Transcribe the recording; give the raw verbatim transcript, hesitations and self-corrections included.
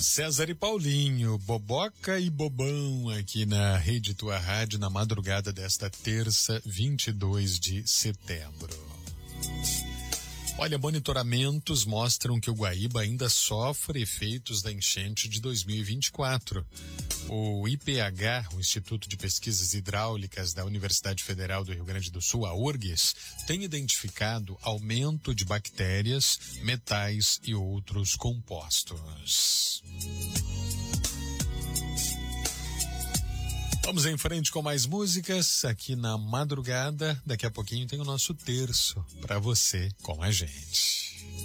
César e Paulinho, Boboca e Bobão aqui na Rede Tua Rádio na madrugada desta terça, vinte e dois de setembro. Olha, monitoramentos mostram que o Guaíba ainda sofre efeitos da enchente de dois mil e vinte e quatro. O I P H, o Instituto de Pesquisas Hidráulicas da Universidade Federal do Rio Grande do Sul, a URGS, tem identificado aumento de bactérias, metais e outros compostos. Vamos em frente com mais músicas aqui na madrugada. Daqui a pouquinho tem o nosso terço para você com a gente.